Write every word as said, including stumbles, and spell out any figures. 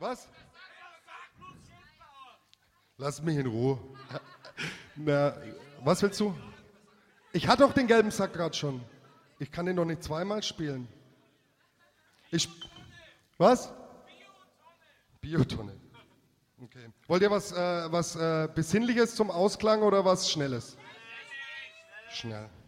Was? Lass mich in Ruhe. Na, was willst du? Ich hatte doch den gelben Sack gerade schon. Ich kann den doch nicht zweimal spielen. Ich. Was? Biotonne. Okay. Wollt ihr was, äh, was äh, Besinnliches zum Ausklang oder was Schnelles? Schnell.